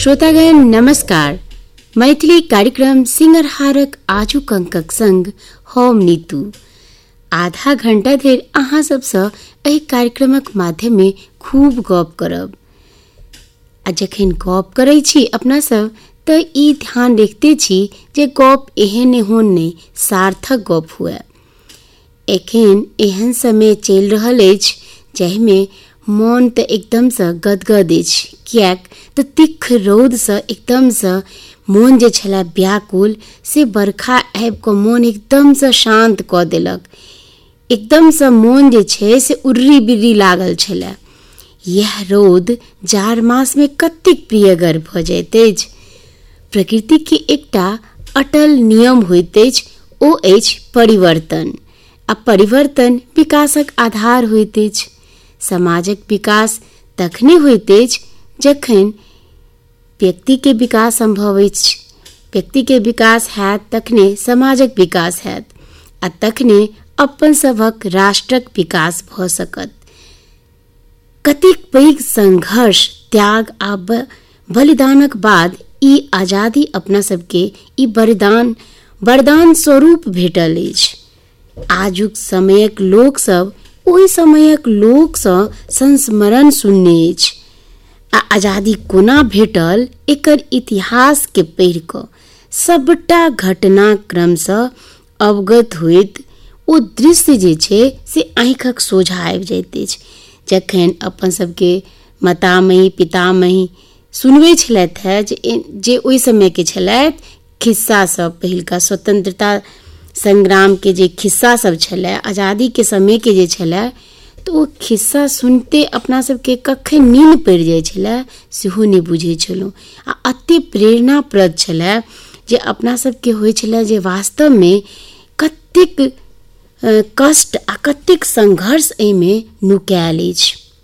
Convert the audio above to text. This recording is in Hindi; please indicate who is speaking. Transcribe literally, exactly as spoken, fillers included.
Speaker 1: श्रोतागण नमस्कार। मैथिली कार्यक्रम सिंगर हारक आजुक अंकक संग हम नीतू आधा घंटा धरि अहाँ सबसँ एहि कार्यक्रमक माध्यम में खूब गप करब। आ जखन गप करै छी अपना सब तऽ ई ध्यान रखते छी जे गप एहन एहन नहि सार्थक गप हुए। एखन एहन समय चलि रहल अछि जाहिमे मन तऽ एकदम से गदगद अछि, कियाक तऽ तीख रौद से एकदम से मन जे छला व्याकुल से बरखा आबि कऽ मन एकदम से शांत कऽ देलक। एकदम से मन जे छै से उर्री बिर्री लागल छला। यह रौद जाड़ मास में कतेक प्रियगर भऽ जाइत अछि। प्रकृति के एकटा अटल नियम होइत अछि, ओ अछि परिवर्तन। आ परिवर्तन विकासक आधार होइत अछि। समाजक विकास तखने होइत अछि जखन व्यक्ति के विकास संभव अछि। व्यक्ति के विकास हैत तखने समाजक विकास हैत, आ तखने अपन सभक राष्ट्रक विकास भऽ सकत। कतेक पैघ संघर्ष, त्याग आ बलिदानक बाद ई आजादी अपना सबके ई वरदान वरदान स्वरूप भेटल अछि। आजुक समयक लोक सब ओहि समयक लोक सँ संस्मरण सुनने अछि आ आजादी कोना भेटल एकर इतिहास के पढ़ि कऽ सबटा घटनाक्रम सँ अवगत होइत ओ दृश्य जे छै से आँखिक सोझा आबि जाइत अछि। जखन अपन सबके मातामही पितामही सुनबै छलथि है जे जे ओहि समय के छलथि खिस्सा सब, पहिलका स्वतंत्रता संग्राम के जे खिस्सा सब छलै, आजादी के समय के जे छलै, तो ओ खिस्सा सुनते अपना सबके कखन नींद पड़ि जाइ छलै सेहो नहि बुझै छलहुँ। आ अति प्रेरणाप्रद छलै जे अपना सबके होइ छलै जे वास्तव में कतेक कष्ट आ कतेक संघर्ष एहिमे नुकायल अछि।